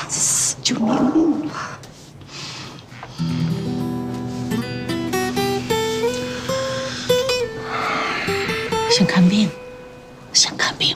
子死就瞑目了。想看病，想看病。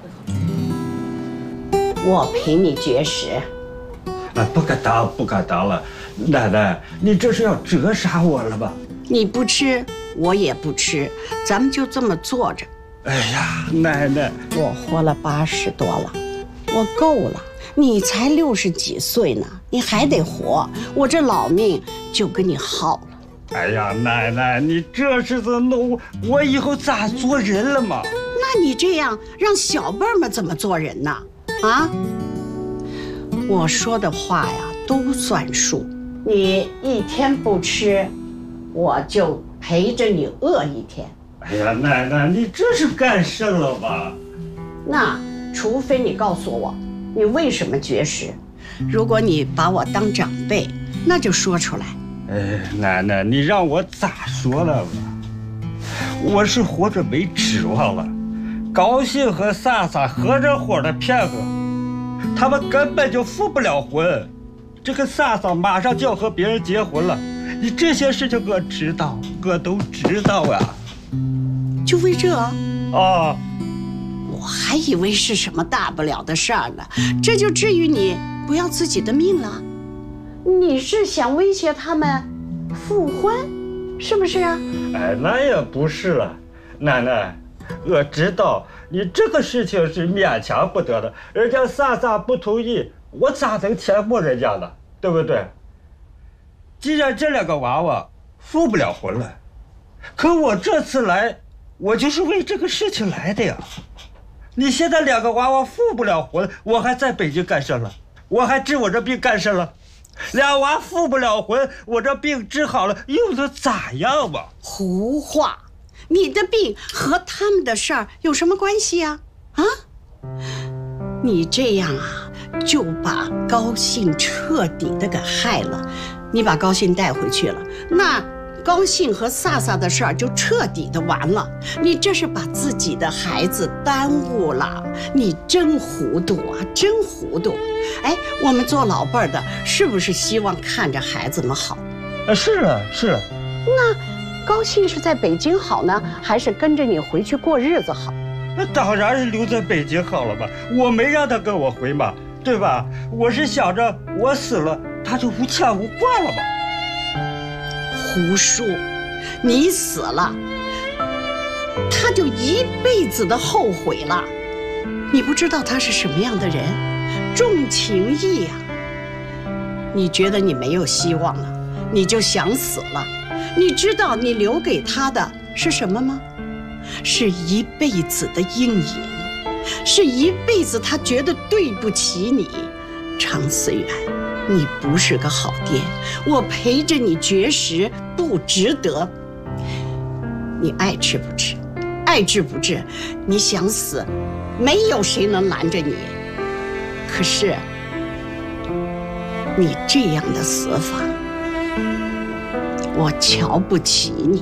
我陪你绝食。 不可当，不可当了，奶奶，你这是要折杀我了吧？ 你不吃，我也不吃，咱们就这么坐着。 哎呀，奶奶， 我活了80多了，我够了。你才60几岁呢，你还得活，我这老命就跟你耗了。 哎呀，奶奶，你这是在弄我以后咋做人了嘛？ 那你这样让小辈们怎么做人呢？啊？我说的话呀都算数，你一天不吃，我就陪着你饿一天。 哎呀，奶奶，你这是干什了吧？ 那除非你告诉我，你为什么绝食？如果你把我当长辈，那就说出来。 哎，奶奶，你让我咋说了吧？我是活着没指望了。高兴和飒飒合着伙的骗我，他们根本就复不了婚。这个飒飒马上就要和别人结婚了，你这些事情我知道，我都知道啊。 就为这？ 啊， 我还以为是什么大不了的事儿呢，这就至于你不要自己的命了？你是想威胁他们复婚，是不是啊？ 哎，那也不是了，奶奶，我知道你这个事情是勉强不得的，人家飒飒不同意，我咋能强迫人家呢？对不对？既然这2个娃娃复不了婚了，可我这次来，我就是为这个事情来的呀。你现在2个娃娃复不了婚，我还在北京干什么？我还治我这病干什么？2娃复不了婚，我这病治好了又能咋样嘛？ 胡话！你的病和他们的事儿有什么关系呀？啊？你这样啊，就把高兴彻底的给害了。你把高兴带回去了，那高兴和飒飒的事儿就彻底的完了。你这是把自己的孩子耽误了，你真糊涂啊，真糊涂！哎，我们做老辈儿的，是不是希望看着孩子们好？ 是啊，是啊。 那高兴是在北京好呢，还是跟着你回去过日子好？ 那当然是留在北京好了吧，我没让他跟我回嘛，对吧？我是想着我死了，他就无牵无挂了嘛。 胡说！你死了，他就一辈子的后悔了。你不知道他是什么样的人，重情义呀。你觉得你没有希望了，你就想死了。你知道你留给他的是什么吗？是一辈子的阴影，是一辈子他觉得对不起你。常思远，你不是个好爹，我陪着你绝食不值得。你爱吃不吃，爱治不治，你想死，没有谁能拦着你。可是你这样的死法，我瞧不起你。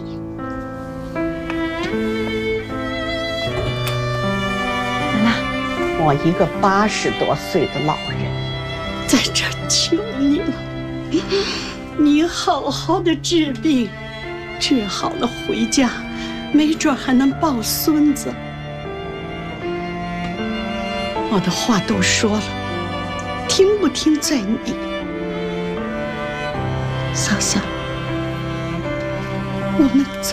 奶奶， 我一个80多岁的老人，在这儿求你了，你好好的治病，治好了回家，没准还能抱孙子。我的话都说了，听不听在你。嫂嫂，我们走。